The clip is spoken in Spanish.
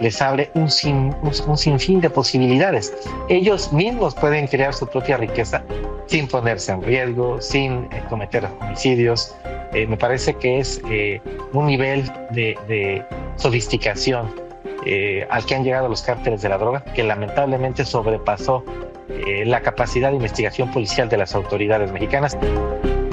les abre un sinfín de posibilidades. Ellos mismos pueden crear su propia riqueza sin ponerse en riesgo, sin cometer homicidios. Me parece que es un nivel de sofisticación al que han llegado los cárteles de la droga, que lamentablemente sobrepasó la capacidad de investigación policial de las autoridades mexicanas.